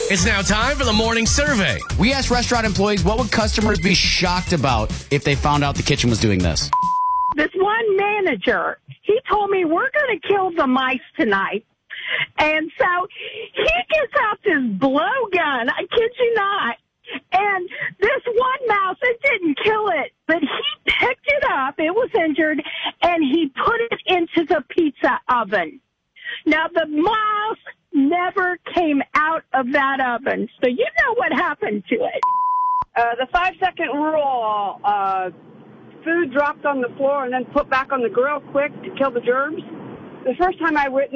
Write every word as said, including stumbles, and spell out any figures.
It's now time for the morning survey. We asked restaurant employees what would customers be shocked about if they found out the kitchen was doing this. This one manager, he told me, we're going to kill the mice tonight. And so he gets out this blowgun, I kid you not. And this one mouse, it didn't kill it, but he picked it up, it was injured, and he put it into the pizza oven. Now, the mouse never came out of that oven, so you know what happened to it. Uh, the five-second rule, uh, food dropped on the floor and then put back on the grill quick to kill the germs. The first time I witnessed